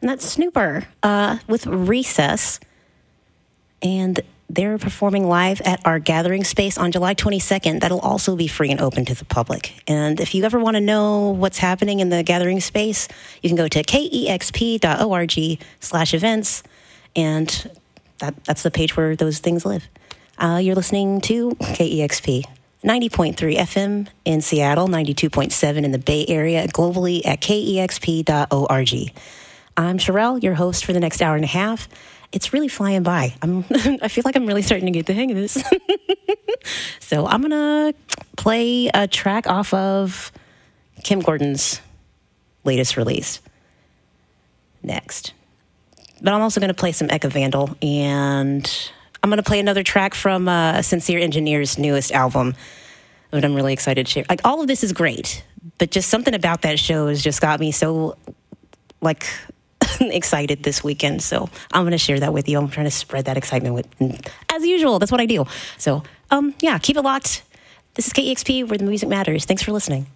And that's Snooper with Recess. And they're performing live at our gathering space on July 22nd. That'll also be free and open to the public. And if you ever want to know what's happening in the gathering space, you can go to kexp.org/events. And that's the page where those things live. You're listening to KEXP. 90.3 FM in Seattle, 92.7 in the Bay Area, globally at kexp.org. I'm Sherelle, your host for the next hour and a half. It's really flying by. I feel like I'm really starting to get the hang of this. So I'm going to play a track off of Kim Gordon's latest release next. But I'm also going to play some Eka Vandal, and I'm going to play another track from Sincere Engineer's newest album that I'm really excited to share. Like, all of this is great, but just something about that show has just got me so, like, excited this weekend. So I'm going to share that with you. I'm trying to spread that excitement with, as usual, that's what I do. So, yeah, keep it locked. This is KEXP, where the music matters. Thanks for listening.